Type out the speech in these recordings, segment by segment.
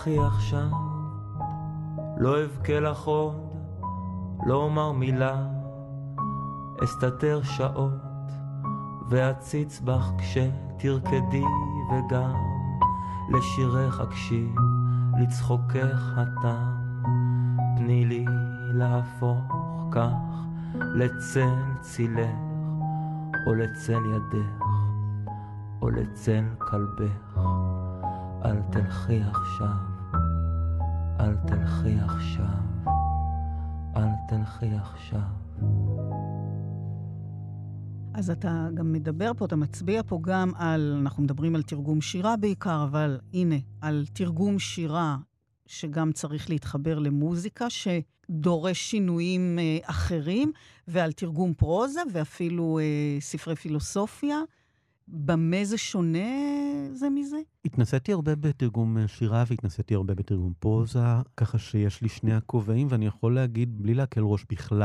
תלכי עכשיו, לא אבכה לך עוד, לא אומר מילה, אסתתר שעות ואציץ בך כשתרקדי, וגם לשירך אקשיב, לצחוקך התם. תני לי להפוך כך לצל צילך, או לצל ידך, או לצל כלבך. אל תלכי עכשיו, אל תלכי עכשיו, אל תלכי עכשיו. אז אתה גם מדבר פה, אתה מצביע פה גם על, אנחנו מדברים על תרגום שירה בעיקר, אבל הנה, על תרגום שירה שגם צריך להתחבר למוזיקה, שדורש שינויים אחרים, ועל תרגום פרוזה, ואפילו ספרי פילוסופיה. במה זה שונה זה מזה? התנסיתי הרבה בתרגום שירה, והתנסיתי הרבה בתרגום פרוזה, ככה שיש לי שני הכובעים, ואני יכול להגיד, בלי להקל ראש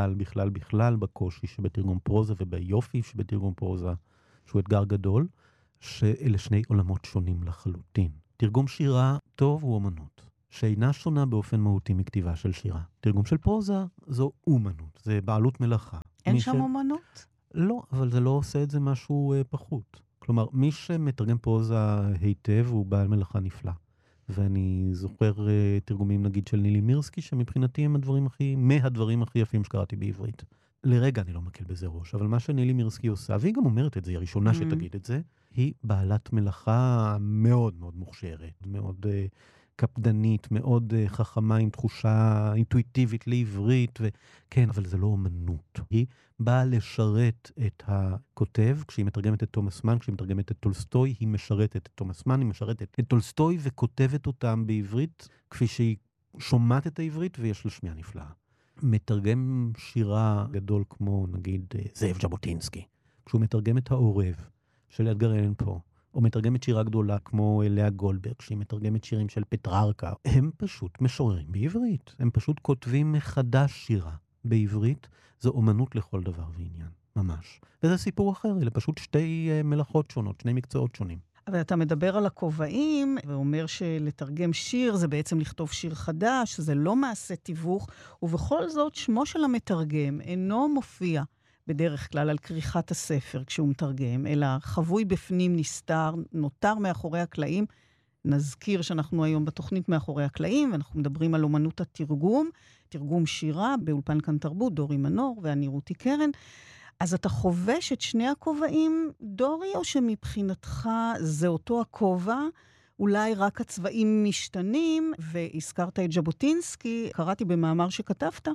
בכלל בקושי שבתרגום פרוזה, וביופי שבתרגום פרוזה, שהוא אתגר גדול, שאלה שני עולמות שונים לחלוטין. תרגום שירה טוב הוא אומנות, שאינה שונה באופן מהותי מכתיבה של שירה. תרגום של פרוזה זו אומנות, זה בעלות מלאכה. אין שם אומנות? לא, אבל זה לא עושה את זה משהו פחות. כלומר, מי שמתרגם פרוזה היטב הוא בעל מלאכה נפלא. ואני זוכר תרגומים נגיד של נילי מירסקי, שמבחינתי הם מהדברים הכי יפים שקראתי בעברית. לרגע אני לא מקל בזה ראש, אבל מה שנילי מירסקי עושה, והיא גם אומרת את זה, היא הראשונה שתגיד את זה, היא בעלת מלאכה מאוד מאוד מוכשרת, מאוד קפדנית, מאוד חכמה עם תחושה אינטואיטיבית לעברית, וכן, אבל זה לא אומנות. היא באה לשרת את הכותב, כשהיא מתרגמת את תומאס מן, כשהיא מתרגמת את טולסטוי, היא משרתת את תומאס מן, היא משרתת את טולסטוי, וכותבת אותם בעברית, כפי שהיא שומעת את העברית, ויש לה שמיעה נפלאה. מתרגם שירה גדול כמו, נגיד, זאב ז'בוטינסקי, כשהוא מתרגם את העורב של אדגר אלן פה, או מתרגמת שירה גדולה כמו לאה גולדברג, שהיא מתרגמת שירים של פטררקה, הם פשוט משוררים בעברית. הם פשוט כותבים מחדש שירה בעברית. זו אומנות לכל דבר ועניין, ממש. וזה סיפור אחר, אלה פשוט שתי מלאכות שונות, שני מקצועות שונים. אבל אתה מדבר על הכובעים, ואומר שלתרגם שיר זה בעצם לכתוב שיר חדש, זה לא מעשה תיווך, ובכל זאת שמו של המתרגם אינו מופיע בדרך כלל על כריכת הספר כשהוא מתרגם, אלא חבוי בפנים נסתר, נותר מאחורי הקלעים. נזכיר שאנחנו היום בתוכנית מאחורי הקלעים, ואנחנו מדברים על אומנות התרגום, תרגום שירה באולפן כאן תרבות, דורי מנור ואני רותי קרן. אז אתה חובש את שני הכובעים, דורי, או שמבחינתך זה אותו הכובע, אולי רק הצבעים משתנים, והזכרת את ז'בוטינסקי, קראתי במאמר שכתבת,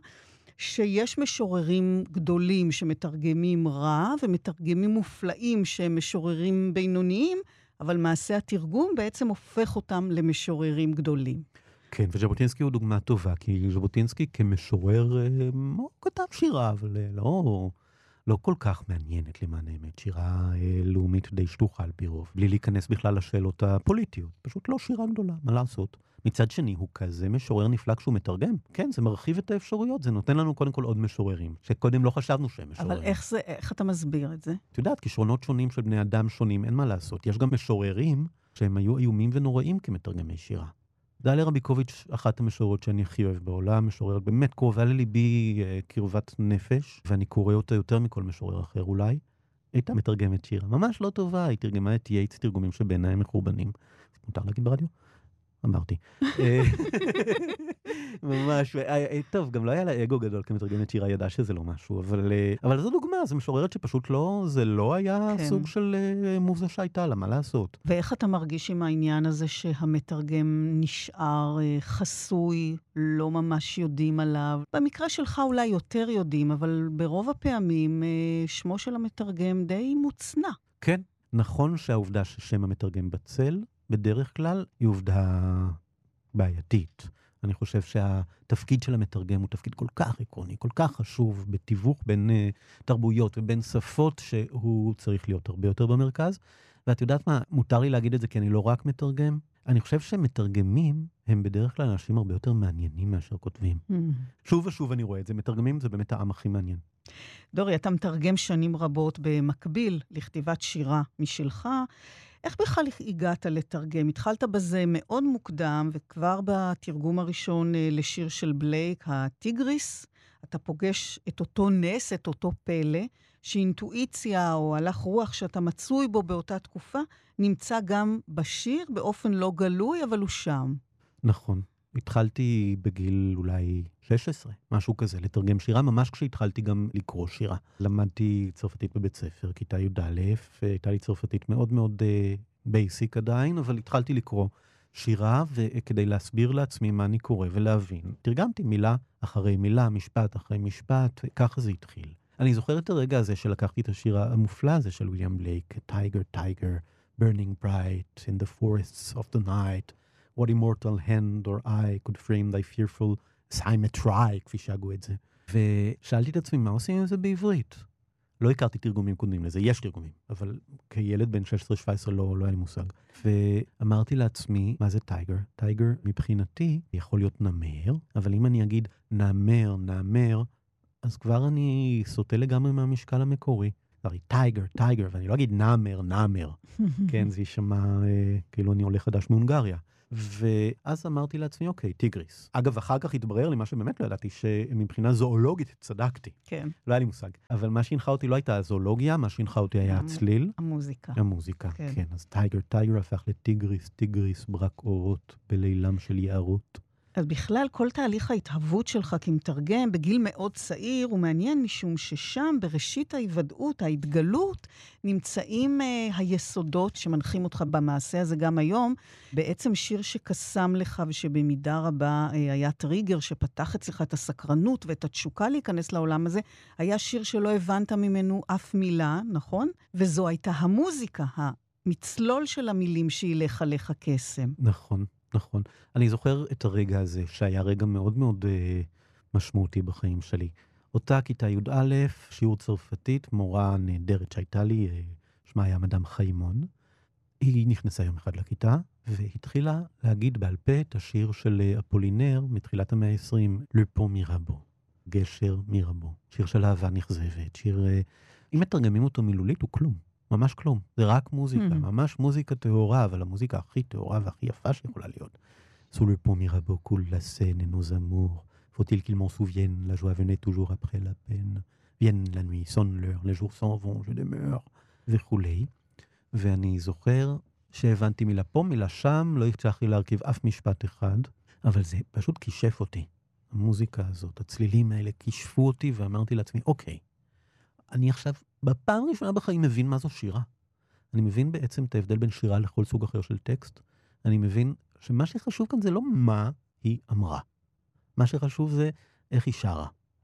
שיש משוררים גדולים שמתרגמים רע, ומתרגמים מופלאים שהם משוררים בינוניים, אבל מעשה התרגום בעצם הופך אותם למשוררים גדולים. כן, וז'בוטינסקי הוא דוגמה טובה, כי ז'בוטינסקי כמשורר, הוא כתב שירה, אבל לא כל כך מעניינת למען האמת, שירה לאומית די שטוחה על פי רוב, בלי להיכנס בכלל לשאלות הפוליטיות, פשוט לא שירה גדולה, מה לעשות? מצד שני, הוא כזה משורר נפלא כשהוא מתרגם. כן, זה מרחיב את האפשרויות, זה נותן לנו קודם כל עוד משוררים, שקודם לא חשבנו שהם משוררים. אבל איך אתה מסביר את זה? את יודעת, כישרונות שונים של בני אדם שונים, אין מה לעשות. יש גם משוררים שהם היו איומים ונוראים כמתרגמי שירה. דליה רביקוביץ', אחת המשוררות שאני הכי אוהב בעולם, משוררת באמת קרובה לליבי, קרבת נפש, ואני קורא אותה יותר מכל משורר אחר אולי. הייתה מתרגמת שירה, ממש לא טובה, היא תרגמה את יייץ תרגומים שבעיניהם מחורבנים. מותר להגיד ברדיו? אמרתי. ממש, טוב, גם לא היה לה אגו גדול כמתרגמת שירה, ידעה שזה לא משהו, אבל זו דוגמה, זו משוררת שפשוט לא, זה לא היה סוג של מוזה שהייתה לה, מה לעשות. ואיך אתה מרגיש עם העניין הזה שהמתרגם נשאר חסוי, לא ממש יודעים עליו? במקרה שלך אולי יותר יודעים, אבל ברוב הפעמים שמו של המתרגם די מוצנע. כן, נכון שהעובדה ששם המתרגם בצל, בדרך כלל היא עובדה בעייתית. אני חושב שהתפקיד של המתרגם הוא תפקיד כל כך עקרוני, כל כך חשוב בתיווך בין תרבויות ובין שפות, שהוא צריך להיות הרבה יותר במרכז. ואת יודעת מה, מותר לי להגיד את זה כי אני לא רק מתרגם. אני חושב שמתרגמים הם בדרך כלל אנשים הרבה יותר מעניינים מאשר כותבים. שוב ושוב אני רואה את זה, מתרגמים זה באמת העם הכי מעניין. דורי, אתה מתרגם שנים רבות במקביל לכתיבת שירה משלך, איך בכלל הגעת לתרגם? התחלת בזה מאוד מוקדם, וכבר בתרגום הראשון לשיר של בלייק, הטיגריס, אתה פוגש את אותו נס, את אותו פלא, שאינטואיציה או הלך רוח שאתה מצוי בו באותה תקופה, נמצא גם בשיר באופן לא גלוי, אבל הוא שם. נכון. התחלתי בגיל אולי 16, משהו כזה, לתרגם שירה, ממש כשהתחלתי גם לקרוא שירה. למדתי צרפתית בבית ספר, כיתה י"א, הייתה לי צרפתית מאוד מאוד בייסיק עדיין, אבל התחלתי לקרוא שירה, וכדי להסביר לעצמי מה אני קורא ולהבין, תרגמתי מילה אחרי מילה, משפט אחרי משפט, וככה זה התחיל. אני זוכר את הרגע הזה שלקחתי את השיר המופלא הזה של ויליאם בלייק, Tiger, Tiger, burning bright in the forests of the night, what immortal hand or eye could frame thy fearful symmetry, כפי שהגו את זה. ושאלתי את עצמי, מה עושים עם זה בעברית? לא הכרתי תרגומים קודמים לזה, יש תרגומים, אבל כילד בן 16-17 לא היה לי מושג. ואמרתי לעצמי, מה זה טייגר? טייגר מבחינתי יכול להיות נמר, אבל אם אני אגיד נמר, נמר, אז כבר אני סוטה לגמרי מהמשקל המקורי. הרי טייגר, טייגר, ואני לא אגיד נמר, נמר. כן, זה יישמע כאילו אני עולה חדש מהונגריה. ואז אמרתי לעצמי, אוקיי, טיגריס. אגב, אחר כך התברר לי מה שבאמת לא ידעתי, שמבחינה זואולוגית צדקתי. כן. לא היה לי מושג. אבל מה שהנחה אותי לא הייתה הזואולוגיה, מה שהנחה אותי היה הצליל. המוזיקה. המוזיקה, כן. אז טייגר, טייגר הפך לטיגריס, טיגריס ברק אורות בלילם של יערות. אז בכלל, כל תהליך ההתהוות שלך כמתרגם בגיל מאוד צעיר הוא מעניין, משום ששם בראשית ההיוודעות, ההתגלות, נמצאים היסודות שמנחים אותך במעשה הזה גם היום. בעצם שיר שקסם לך ושבמידה רבה היה טריגר שפתח אצלך את הסקרנות ואת התשוקה להיכנס לעולם הזה, היה שיר שלא הבנת ממנו אף מילה, נכון? וזו הייתה המוזיקה, המצלול של המילים שילך עליך קסם. נכון. נכון. אני זוכר את הרגע הזה, שהיה רגע מאוד מאוד משמעותי בחיים שלי. אותה כיתה י"א, שיעור צרפתית, מורה נהדרת שהייתה לי, שמה היה מדאם חיימון. היא נכנסה יום אחד לכיתה, והתחילה להגיד בעל פה את השיר של אפולינר, מתחילת המאה ה-20, Le Pont Mirabeau, גשר מירבו. שיר של אהבה נכזבת, שיר, אם מתרגמים אותו מילולית, הוא כלום. ממש כלום. זה רק מוזיקה, ממש מוזיקה טהורה, אבל המוזיקה הכי טהורה והכי יפה שיכולה להיות. Sous le pont Mirabeau coule la Seine et nos amours. Faut-il qu'ils m'en souviennent? La joie venait toujours après la peine. Vienne la nuit, sonne l'heure, les jours s'en vont, je demeure. וכולי. ואני זוכר שהבנתי מילה פה, מילה שם, לא הצלחתי להרכיב אף משפט אחד, אבל זה פשוט קישף אותי. המוזיקה הזאת, הצלילים האלה קישפו אותי, ואמרתי לעצמי, אוקיי, אני עכשיו בפעם ראשונה בחיים מבין מה זו שירה. אני מבין בעצם את ההבדל בין שירה לכל סוג אחר של טקסט. אני מבין שמה שחשוב כאן זה לא מה היא אמרה. מה שחשוב זה איך היא שרה.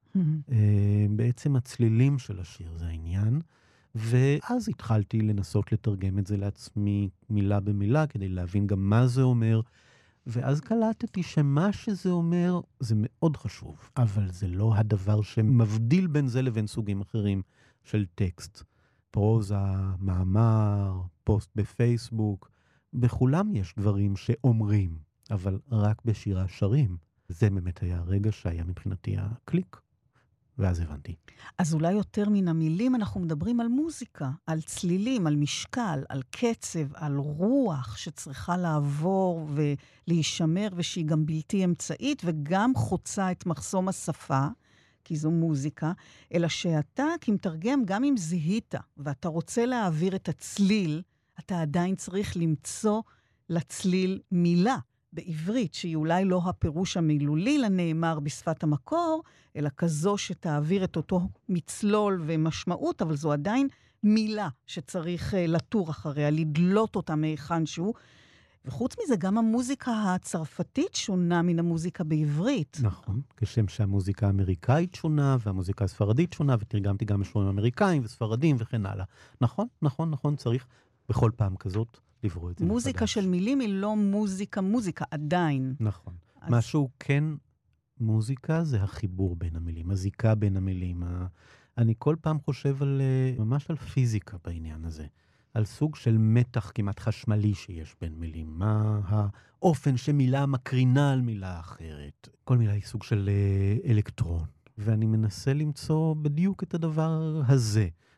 בעצם הצלילים של השיר זה העניין. ואז התחלתי לנסות לתרגם את זה לעצמי מילה במילה, כדי להבין גם מה זה אומר. ואז קלטתי שמה שזה אומר זה מאוד חשוב, אבל זה לא הדבר שמבדיל בין זה לבין סוגים אחרים של טקסט. פרוזה, מאמר, פוסט בפייסבוק, בכולם יש דברים שאומרים, אבל רק בשירה שרים. זה באמת היה הרגע שהיה מבחינתי הקליק, ואז הבנתי. אז אולי יותר מן המילים אנחנו מדברים על מוזיקה, על צלילים, על משקל, על קצב, על רוח שצריכה לעבור ולהישמר, ושהיא גם בלתי אמצעית, וגם חוצה את מחסום השפה, כי זו מוזיקה, אלא שאתה כמתרגם, גם אם זיהית, ואתה רוצה להעביר את הצליל, אתה עדיין צריך למצוא לצליל מילה בעברית, שהיא אולי לא הפירוש המילולי לנאמר בשפת המקור, אלא כזו שתעביר את אותו מצלול ומשמעות, אבל זו עדיין מילה שצריך לטור אחריה, לדלות אותה מהיכן שהוא. וחוץ מזה, גם המוזיקה הצרפתית שונה מן המוזיקה בעברית. נכון, כשם שהמוזיקה האמריקאית שונה, והמוזיקה הספרדית שונה, ותרגמתי גם משוררים אמריקאים וספרדים וכן הלאה. נכון, נכון, נכון, צריך בכל פעם כזאת לברוא את זה. מוזיקה של מילים היא לא מוזיקה עדיין. נכון. משהו כן מוזיקה זה החיבור בין המילים, הזיקה בין המילים. אני כל פעם חושב ממש על פיזיקה בעניין הזה. על סוג של מתח כמעט חשמלי שיש בין מילים. מה האופן שמילה מקרינה על מילה אחרת. כל מילה היא סוג של אלקטרון. ואני מנסה למצוא בדיוק את הדבר הזה.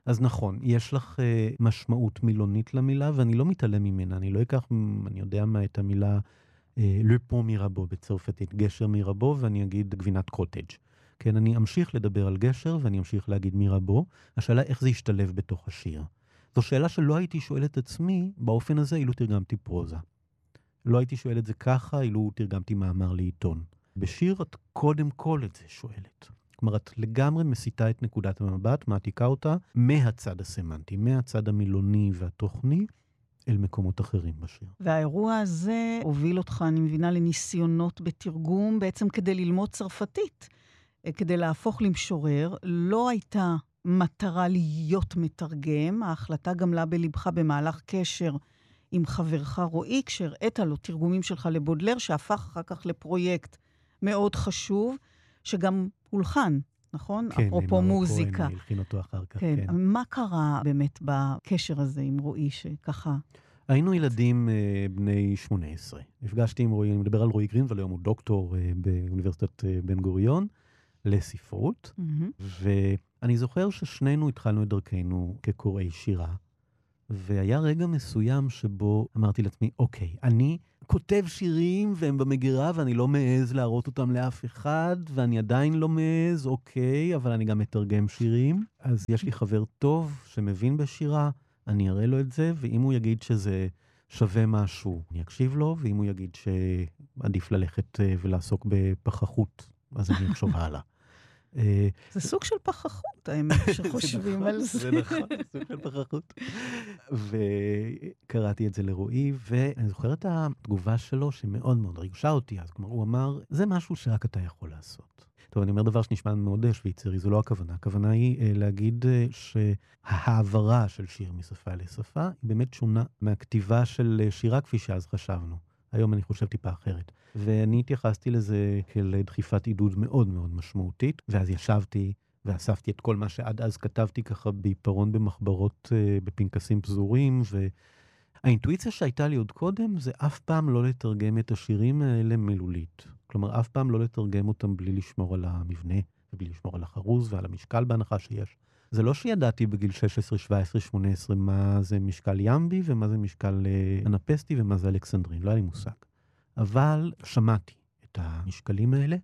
אז נכון, יש לך משמעות מילונית למילה, ואני לא מתעלם ממנה. אני לא אקח, אני יודע מה, את המילה Le Pont Mirabeau בצרפתית, גשר מירבו, ואני אגיד גבינת קוטג'. כן, אני אמשיך לדבר על גשר, ואני אמשיך להגיד מירבו. השאלה איך זה ישתלב בתוך השיר. זו שאלה שלא הייתי שואל את עצמי באופן הזה, אילו תרגמתי פרוזה. לא הייתי שואל את זה ככה, אילו תרגמתי מאמר לעיתון. בשיר את קודם כל את זה שואלת. כלומר, את לגמרי מסיטה את נקודת המבט, מעתיקה אותה מהצד הסמנטי, מהצד המילוני והתוכני, אל מקומות אחרים בשיר. והאירוע הזה הוביל אותך, אני מבינה, לניסיונות בתרגום, בעצם כדי ללמוד צרפתית, כדי להפוך למשורר. לא הייתה מטרה להיות מתרגם, ההחלטה גמלה בלבך במהלך קשר עם חברך רועי, כשהראית לו תרגומים שלך לבודלר, שהפך אחר כך לפרויקט מאוד חשוב, שגם הולחן, נכון? כן, אפרופו מוזיקה. כן, הלחין אותו אחר כך, כן. כן. מה קרה באמת בקשר הזה עם רועי, שככה... היינו ילדים בני 18. נפגשתי עם רועי, אני מדבר על רועי גרינוולד, היום הוא דוקטור באוניברסיטת בן גוריון, לספרות, ואני זוכר ששנינו התחלנו את דרכנו כקוראי שירה, והיה רגע מסוים שבו אמרתי לעצמי, אוקיי, אני כותב שירים והם במגירה ואני לא מעז להראות אותם לאף אחד, ואני עדיין לא מעז, אוקיי, אבל אני גם מתרגם שירים. אז יש לי חבר טוב שמבין בשירה, אני אראה לו את זה, ואם הוא יגיד שזה שווה משהו, אני אקשיב לו, ואם הוא יגיד שעדיף ללכת ולעסוק בפחחות, אז אני אחשוב הלאה. זה סוג של פחחות, האמת, שחושבים על זה. זה נכון, סוג של פחחות. וקראתי את זה לרועי, ואני זוכר את התגובה שלו שמאוד מאוד ריגשה אותי אז. כלומר, הוא אמר, זה משהו שרק אתה יכול לעשות. טוב, אני אומר דבר שנשמע מאוד שוויצרי, זו לא הכוונה. הכוונה היא להגיד שהעברה של שיר משפה לשפה היא באמת שונה מהכתיבה של שירה כפי שאז חשבנו. היום אני חושב טיפה אחרת. ואני התייחסתי לזה כאל דחיפת עידוד מאוד מאוד משמעותית, ואז ישבתי ואספתי את כל מה שעד אז כתבתי ככה בעיפרון במחברות בפנקסים פזורים, והאינטואיציה שהייתה לי עוד קודם זה אף פעם לא לתרגם את השירים האלה מילולית. כלומר, אף פעם לא לתרגם אותם בלי לשמור על המבנה, ובלי לשמור על החרוז ועל המשקל בהנחה שיש. זה לא שידעתי בגיל 16, 17, 18 מה זה משקל ימבי ומה זה משקל אנפסטי ומה זה אלכסנדרין, לא היה לי מושג. אבל שמעתי את המשקלים האלה,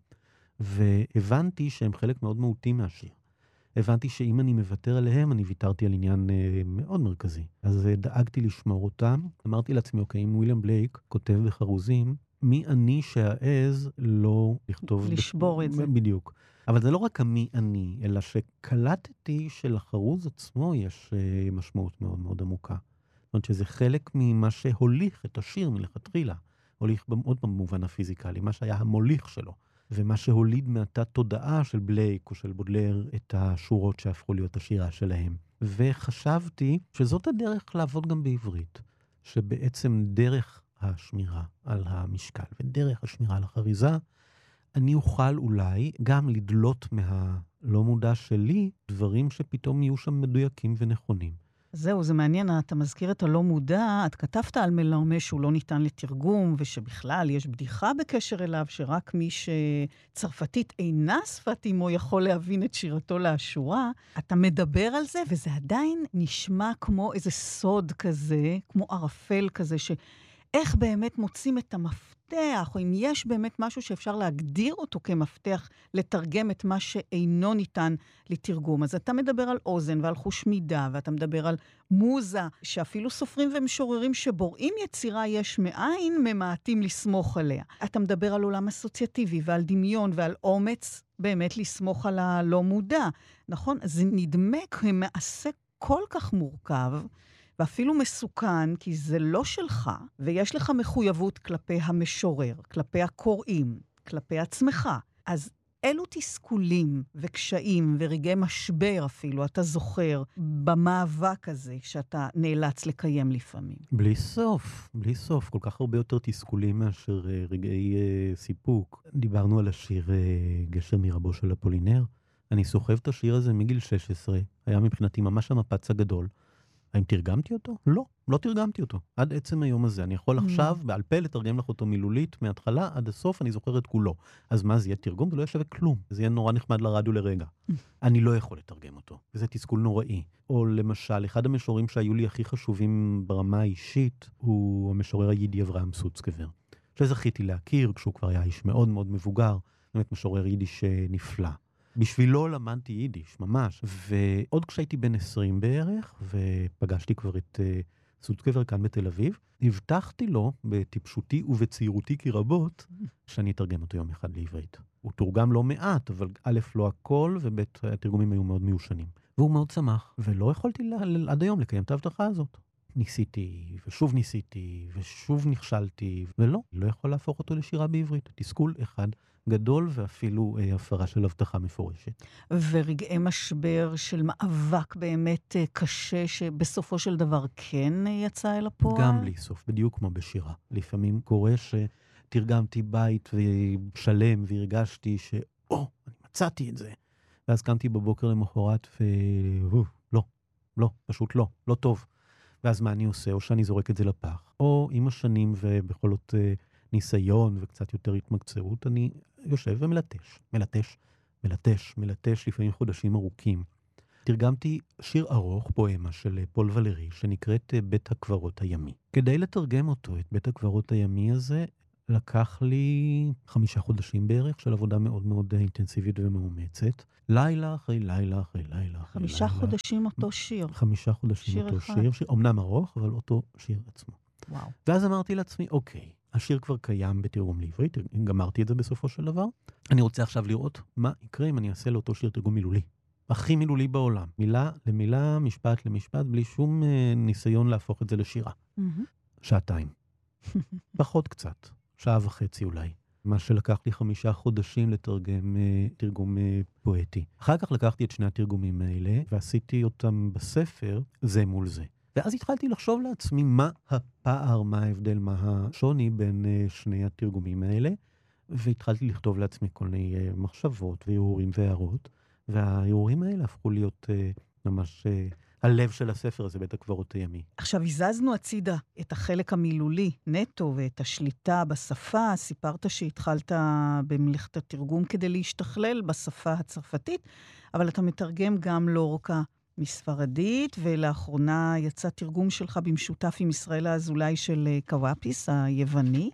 והבנתי שהם חלק מאוד מהותי מהשיר. הבנתי שאם אני מוותר עליהם, אני ויתרתי על עניין מאוד מרכזי. אז דאגתי לשמור אותם. אמרתי לעצמי, אוקיי, אם וויליאם בלייק כותב בחרוזים, מי אני שהעז לא לכתוב... לשבור את זה. בדיוק. אבל זה לא רק מי אני, אלא שקלטתי שלחרוז עצמו יש משמעות מאוד מאוד עמוקה. זאת אומרת שזה חלק ממה שהוליך את השיר מלכתחילה. הוליך עוד במובן הפיזיקלי, מה שהיה המוליך שלו. ומה שהוליד מאתה תודעה של בלייק או של בודלר את השורות שהפכו להיות השירה שלהם. וחשבתי שזאת הדרך לעבוד גם בעברית. שבעצם דרך השמירה על המשקל ודרך השמירה על החריזה, אני אוכל אולי גם לדלות מהלא מודע שלי דברים שפתאום יהיו שם מדויקים ונכונים. זהו, זה מעניין, אתה מזכיר את הלא מודע, את כתבת על מלארמה שהוא לא ניתן לתרגום, ושבכלל יש בדיחה בקשר אליו, שרק מי שצרפתית אינה שפת אמו יכול להבין את שירתו לאשורה. אתה מדבר על זה, וזה עדיין נשמע כמו איזה סוד כזה, כמו ערפל כזה, איך באמת מוצאים את המפתח, או אם יש באמת משהו שאפשר להגדיר אותו כמפתח, לתרגם את מה שאינו ניתן לתרגום. אז אתה מדבר על אוזן ועל חוש מידה, ואתה מדבר על מוזה, שאפילו סופרים ומשוררים שבוראים יצירה יש מאין, ממעטים לסמוך עליה. אתה מדבר על עולם אסוציאטיבי ועל דמיון ועל אומץ, באמת לסמוך על הלא מודע. נכון? זה נדמה כמעשה כל כך מורכב, ואפילו מסוכן, כי זה לא שלך, ויש לך מחויבות כלפי המשורר, כלפי הקוראים, כלפי עצמך. אז אילו תסכולים וקשיים ורגעי משבר אפילו, אתה זוכר, במאבק הזה שאתה נאלץ לקיים לפעמים? בלי סוף, בלי סוף. כל כך הרבה יותר תסכולים מאשר רגעי סיפוק. דיברנו על השיר גשר מירבו של אפולינר. אני סוחב את השיר הזה מגיל 16, היה מבחינתי ממש המפץ הגדול. האם תרגמתי אותו? לא, לא תרגמתי אותו. עד עצם היום הזה. אני יכול עכשיו בעל פה לתרגם לך אותו מילולית מההתחלה עד הסוף, אני זוכר את כולו. אז מה, זה יהיה תרגום? זה לא ישווה כלום. זה יהיה נורא נחמד לרדיו לרגע. אני לא יכול לתרגם אותו. וזה תסכול נוראי. או למשל, אחד המשוררים שהיו לי הכי חשובים ברמה האישית, הוא המשורר היידי אברהם סוצקבר. שזכיתי להכיר כשהוא כבר היה איש מאוד מאוד מבוגר. באמת משורר יידיש נפלא. בשבילו למדתי יידיש, ממש. ועוד כשהייתי בן 20 בערך, ופגשתי כבר את סוצקבר כאן בתל אביב, הבטחתי לו בטיפשותי ובצעירותי כרבות, שאני אתרגם אותו יום אחד לעברית. הוא תורגם לא מעט, אבל א' לא הכל, וב' התרגומים היו מאוד מיושנים. והוא מאוד שמח, ולא יכולתי עד היום לקיים את ההבטחה הזאת. ניסיתי, ושוב נכשלתי, ולא, לא יכול להפוך אותו לשירה בעברית. תסכול אחד גדול, ואפילו הפרה של הבטחה מפורשת. ורגעי משבר של מאבק באמת קשה, שבסופו של דבר כן יצא אל הפועל? גם בלי סוף, בדיוק כמו בשירה. לפעמים קורה שתרגמתי בית ושלם, והרגשתי אני מצאתי את זה. ואז קמתי בבוקר למחרת, לא, פשוט לא טוב. ואז מה אני עושה? או שאני זורק את זה לפח, או עם השנים ובכל זאת ניסיון וקצת יותר התמקצעות, אני יושב ומלטש, לפעמים חודשים ארוכים. תרגמתי שיר ארוך, פואמה של פול ולרי, שנקראת בית הקברות הימי. כדי לתרגם אותו, את בית הקברות הימי הזה, לקח לי 5 חודשים בערך של עבודה מאוד מאוד אינטנסיבית ומאומצת. לילה אחרי לילה אחרי לילה. 5 חודשים אותו שיר. 5 חודשים אותו שיר, אומנם ארוך, אבל אותו שיר עצמו. וואו. ואז אמרתי לעצמי, אוקיי, השיר כבר קיים בתרגום לעברית, גמרתי את זה בסופו של דבר. אני רוצה עכשיו לראות מה יקרה אם אני אעשה לאותו שיר תרגום מילולי. הכי מילולי בעולם. מילה למילה, משפט למשפט, בלי שום ניסיון להפוך את זה לשירה. 2 שעתיים. פחות קצת. 1.5 שעות אולי. מה שלקח לי 5 חודשים לתרגם תרגום פואטי. אחר כך לקחתי את שני התרגומים האלה, ועשיתי אותם בספר, זה מול זה. ואז התחלתי לחשוב לעצמי מה הפער, מה ההבדל, מה השוני בין שני התרגומים האלה, והתחלתי לכתוב לעצמי כל מיני מחשבות והעורים והערות, והעורים האלה הפכו להיות ממש הלב של הספר הזה, בית הקברות הימי. עכשיו, הזזנו הצידה את החלק המילולי נטו ואת השליטה בשפה. סיפרת שהתחלת במלאכת התרגום כדי להשתכלל בשפה הצרפתית, אבל אתה מתרגם גם לאורקה מספרדית, ולאחרונה יצא תרגום שלך במשותף עם ישראל האזולאי של קוואפיס, היווני.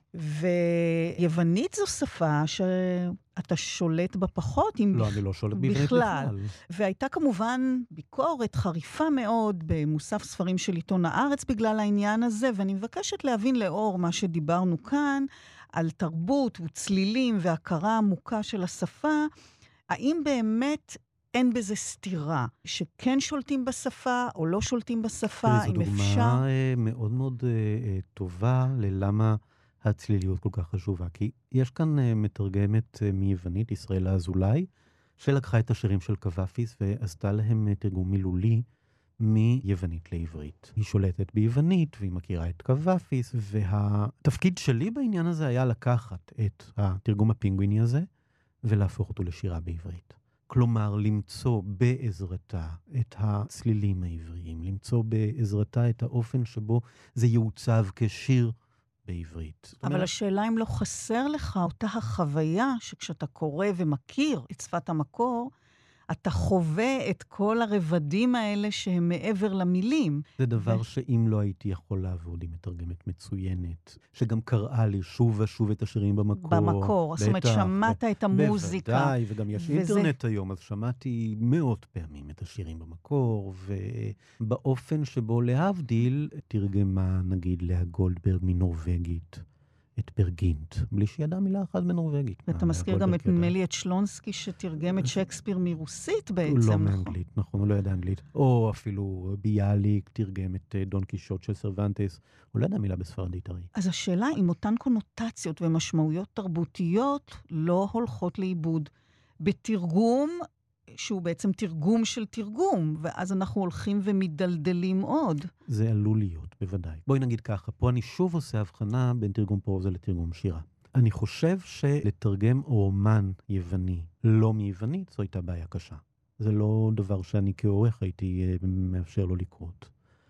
ויוונית זו שפה שאתה שולט בה פחות. לא, אני לא שולט בעברית בכלל. והייתה כמובן ביקורת חריפה מאוד במוסף ספרים של עיתון הארץ בגלל העניין הזה, ואני מבקשת להבין לאור מה שדיברנו כאן, על תרבות וצלילים והכרה עמוקה של השפה, האם באמת אין בזה סתירה, שכן שולטים בשפה או לא שולטים בשפה, אם אפשר? זו דוגמה מאוד מאוד טובה ללמה הצליליות כל כך חשובה. כי יש כאן מתרגמת מיוונית, ישראל האזולאי, שלקחה את השירים של קוואפיס ועשתה להם תרגום מילולי מיוונית לעברית. היא שולטת ביוונית והיא מכירה את קוואפיס, והתפקיד שלי בעניין הזה היה לקחת את התרגום הפינגוויני הזה ולהפוך אותו לשירה בעברית. כלומר, למצוא בעזרתה את הצלילים העבריים, למצוא בעזרתה את האופן שבו זה יעוצב כשיר בעברית. אבל השאלה אם לא חסר לך אותה החוויה שכשאתה קורא ומכיר את שפת המקור, אתה חווה את כל הרבדים האלה שהם מעבר למילים. זה דבר שאם לא הייתי יכול לעבוד עם מתרגמת מצוינת, שגם קראה לי שוב ושוב את השירים במקור. במקור, זאת אומרת, שמעת את המוזיקה. בוודאי, וגם יש אינטרנט היום, אז שמעתי 100 פעמים את השירים במקור, ובאופן שבו להבדיל, תרגמה נגיד לאה גולדברג מנורווגית, את פרגינט, בלי שידע מילה אחת בנורווגית. ואתה מזכיר גם את נדמה את שלונסקי, שתרגם את שייקספיר מרוסית בעצם. הוא לא מאנגלית, נכון, הוא לא ידע אנגלית. או אפילו ביאליק תרגם את דון קישוט של סרוונטס, הוא לא ידע מילה בספרדית הרי. אז השאלה אם אותן קונוטציות ומשמעויות תרבותיות לא הולכות לאיבוד בתרגום, שהוא בעצם תרגום של תרגום, ואז אנחנו הולכים ומדלדלים עוד. זה עלול להיות, בוודאי. בואי נגיד ככה, פה אני שוב עושה הבחנה בין תרגום פרוזה לתרגום שירה. אני חושב שלתרגם רומן יווני לא מיוונית, זו הייתה בעיה קשה. זה לא דבר שאני כעורך הייתי מאפשר לו לקרות.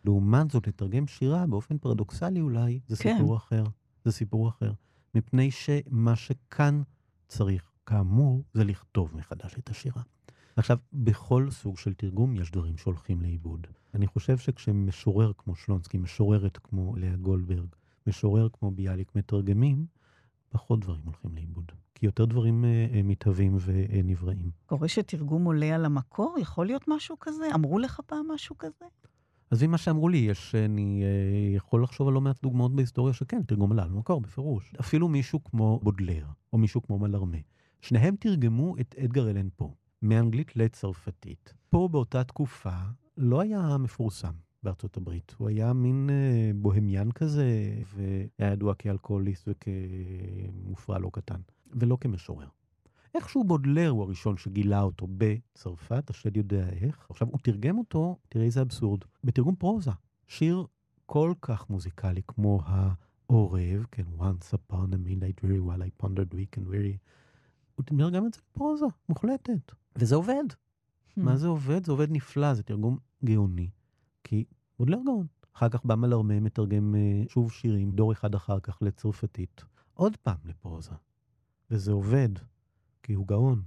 לעומת זאת, לתרגם שירה באופן פרדוקסלי אולי, זה כן. סיפור אחר. זה סיפור אחר. מפני שמה שכאן צריך, כאמור, זה לכתוב מחדש את השירה. עכשיו, בכל סוג של תרגום יש דברים שהולכים לאיבוד. אני חושב שכשמשורר כמו שלונסקי, משוררת כמו לאה גולדברג, משורר כמו ביאליק מתרגמים, פחות דברים הולכים לאיבוד. כי יותר דברים מתהווים ונבראים. קורא שתרגום עולה על המקור? יכול להיות משהו כזה? אמרו לך פעם משהו כזה? אז אם מה שאמרו לי, אני יכול לחשוב על לא מעט דוגמאות בהיסטוריה שכן, תרגום עלה על המקור, בפירוש. אפילו מישהו כמו בודלר, או מישהו כמו מלרמה. שניהם תרגמו את אדגר אלן פה, מאנגלית לצרפתית. פה באותה תקופה לא היה מפורסם בארצות הברית. הוא היה מין בוהמיין כזה, והיה ידוע כאלכוהוליסט וכמופרע לא קטן, ולא כמשורר. איכשהו בודלר הוא הראשון שגילה אותו בצרפת, השד יודע איך. עכשיו, הוא תרגם אותו, תראה איזה אבסורד, בתרגום פרוזה. שיר כל כך מוזיקלי כמו העורב, כן, once upon a midnight very while I pondered weak and weary. הוא תרגם את זה בפרוזה, מוחלטת. וזה עובד. מה זה עובד? זה עובד נפלא, זה תרגום גאוני. כי בודלר גאון. אחר כך בא מלרמה, מתרגם שוב שירים, דור אחד אחר כך לצרפתית. עוד פעם לפרוזה. וזה עובד. כי הוא גאון.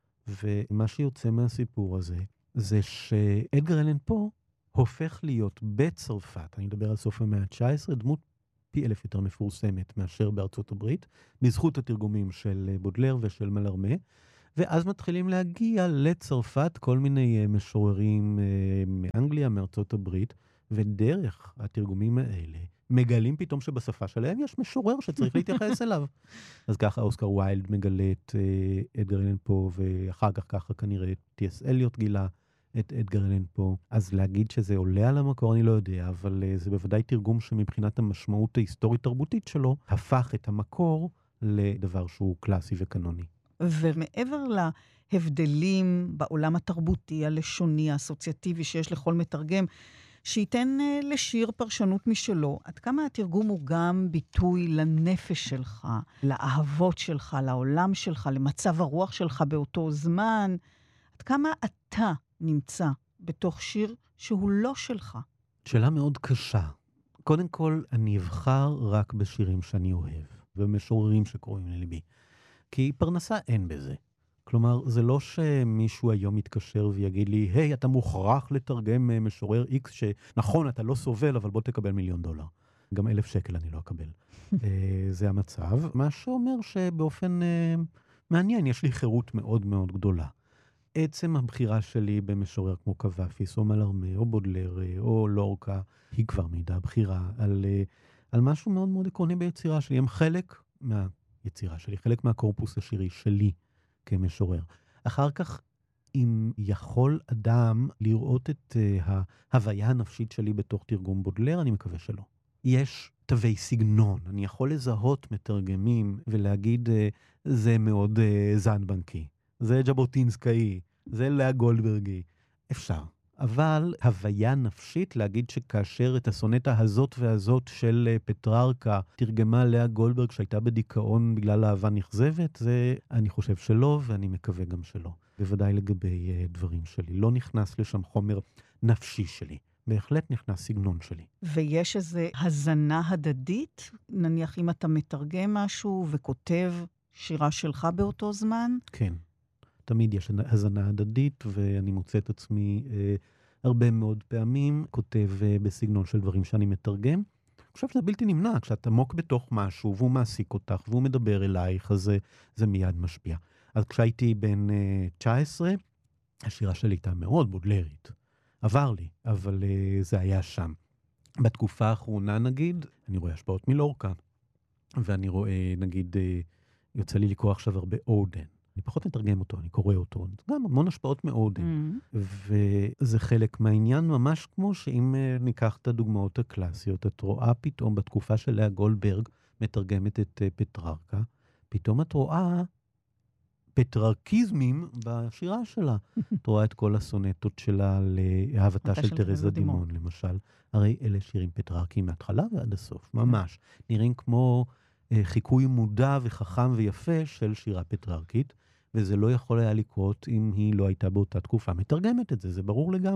ומה שיוצא מהסיפור הזה, זה שאדגר אלן פה הופך להיות בצרפת, אני מדבר על סוף המאה ה-19, דמות פי 1000 יותר מפורסמת מאשר בארצות הברית, בזכות התרגומים של בודלר ושל מלרמה, ואז מתחילים להגיע לצרפת כל מיני משוררים מאנגליה, מארצות הברית, ודרך התרגומים האלה, מגלים פתאום שבשפה שלהם יש משורר שצריך להתייחס אליו. אז ככה אוסקר ויילד מגלה את אדגר אלן פה, ואחר כך ככה כנראה טי.אס. אליוט גילה את אדגר אלן פה. אז להגיד שזה עולה על המקור אני לא יודע, אבל זה בוודאי תרגום שמבחינת המשמעות ההיסטורית-תרבותית שלו, הפך את המקור לדבר שהוא קלאסי וקנוני. ומעבר להבדלים בעולם התרבותי, הלשוני, האסוציאטיבי שיש לכל מתרגם, שייתן לשיר פרשנות משלו. עד כמה התרגום הוא גם ביטוי לנפש שלך, לאהבות שלך, לעולם שלך, למצב הרוח שלך באותו זמן. עד כמה אתה נמצא בתוך שיר שהוא לא שלך? שאלה מאוד קשה. קודם כל, אני אבחר רק בשירים שאני אוהב, ומשוררים שקוראים לליבי. כי פרנסה אין בזה. כלומר, זה לא שמישהו היום יתקשר ויגיד לי, היי, אתה מוכרח לתרגם משורר X שנכון, אתה לא סובל, אבל בוא תקבל $1,000,000. גם 1,000 שקל אני לא אקבל. זה המצב. מה שאומר שבאופן מעניין, יש לי חירות מאוד מאוד גדולה. עצם הבחירה שלי במשורר כמו קוואפיס, או מלרמה, או בודלר, או לורקה, היא כבר מידע בחירה על משהו מאוד מאוד עקרוני ביצירה שלי. הם חלק מהיצירה שלי, חלק מהקורפוס השירי שלי. כמשורר. אחר כך, אם יכול אדם לראות את ההוויה הנפשית שלי בתוך תרגום בודלר, אני מקווה שלא. יש תווי סגנון, אני יכול לזהות מתרגמים ולהגיד, זה מאוד זנבנקי, זה ג'בוטינסקאי, זה לאה גולדברגי. אפשר. אבל הוויה נפשית להגיד שכאשר את הסונטה הזאת והזאת של פטררקה תרגמה לאה גולדברג שהייתה בדיכאון בגלל אהבה נכזבת, זה אני חושב שלא ואני מקווה גם שלא. בוודאי לגבי דברים שלי. לא נכנס לשם חומר נפשי שלי. בהחלט נכנס סגנון שלי. ויש איזו הזנה הדדית? נניח אם אתה מתרגם משהו וכותב שירה שלך באותו זמן? כן. תמיד יש הזנה הדדית, ואני מוצא את עצמי הרבה מאוד פעמים, כותב בסגנון של דברים שאני מתרגם. אני חושב שזה בלתי נמנע, כשאת עמוק בתוך משהו, והוא מעסיק אותך, והוא מדבר אלייך, אז זה מיד משפיע. אז כשהייתי בן 19, השירה שלי הייתה מאוד בודלרית. עבר לי, אבל זה היה שם. בתקופה האחרונה, נגיד, אני רואה השפעות מלורקה, ואני רואה, נגיד, יוצא לי לקרוא עכשיו הרבה אודן. אני פחות מתרגם אותו, אני קורא אותו. גם המון השפעות מאוד. וזה חלק מהעניין, ממש כמו שאם ניקח את הדוגמאות הקלאסיות, את רואה פתאום בתקופה של לאה גולדברג, מתרגמת את פטררקה, פתאום את רואה פטררקיזמים בשירה שלה. את רואה את כל הסונטות שלה לאהבתה של תרזה דימון, למשל. הרי אלה שירים פטררקיים מההתחלה ועד הסוף, ממש. נראים כמו חיקוי מודע וחכם ויפה של שירה פטררקית, וזה לא יכול היה לקרות אם היא לא הייתה באותה תקופה מתרגמת את זה, זה ברור לגמרי.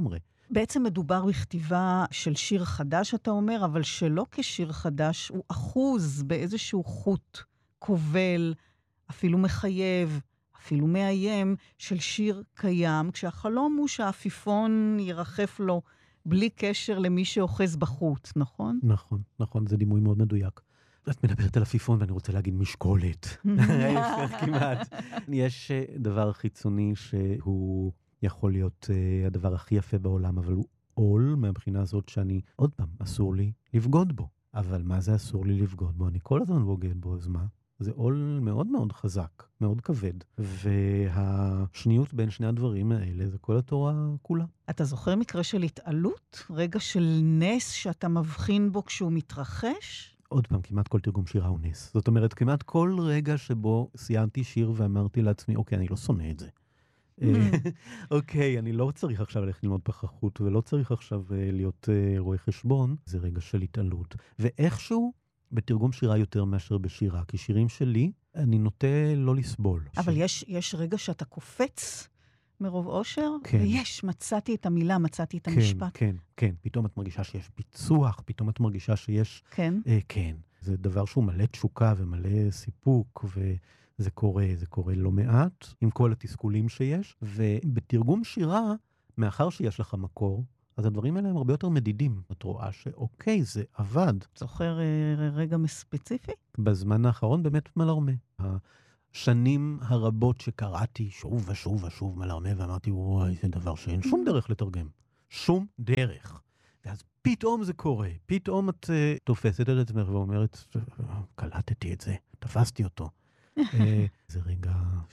בעצם מדובר בכתיבה של שיר חדש, אתה אומר, אבל שלא כשיר חדש, הוא אחוז באיזשהו חוט כובל, אפילו מחייב, אפילו מאיים, של שיר קיים, כשהחלום הוא שהעפיפון ירחף לו בלי קשר למי שאוחז בחוט, נכון? נכון, נכון, זה דימוי מאוד מדויק. את מדברת על עפיפון ואני רוצה להגיד משקולת. ההפך כמעט. יש דבר חיצוני שהוא יכול להיות הדבר הכי יפה בעולם, אבל הוא עול מהבחינה הזאת שאני, עוד פעם, אסור לי לבגוד בו. אבל מה זה אסור לי לבגוד בו? אני כל הזמן בוגד בו, אז מה? זה עול מאוד מאוד חזק, מאוד כבד. והשניות בין שני הדברים האלה זה כל התורה כולה. אתה זוכר מקרה של התעלות? רגע של נס שאתה מבחין בו כשהוא מתרחש? עוד פעם, כמעט כל תרגום שירה הוא נס. זאת אומרת, כמעט כל רגע שבו סיימתי שיר ואמרתי לעצמי, אוקיי, אני לא שונא את זה. אוקיי, אני לא צריך עכשיו ללכת ללמוד פחחות, ולא צריך עכשיו להיות רואה חשבון. זה רגע של התעלות. ואיכשהו, בתרגום שירה יותר מאשר בשירה, כי שירים שלי, אני נוטה לא לסבול. אבל יש רגע שאתה קופץ מרוב אושר? כן. ויש, מצאתי את המילה, מצאתי את המשפט. כן, כן. פתאום את מרגישה שיש פיצוח, פתאום את מרגישה שיש... כן? כן. זה דבר שהוא מלא תשוקה ומלא סיפוק, וזה קורה לא מעט, עם כל התסכולים שיש. ובתרגום שירה, מאחר שיש לך מקור, אז הדברים האלה הם הרבה יותר מדידים. את רואה שאוקיי, זה עבד. זוכר רגע ספציפי? בזמן האחרון באמת מלרמה. השנים הרבות שקראתי שוב ושוב ושוב מלרמה, ואמרתי, וואי, זה דבר שאין שום דרך לתרגם. שום דרך. ואז פתאום זה קורה. פתאום את תופסת את עצמך ואומרת, קלטתי את זה, תפסתי אותו. זה רגע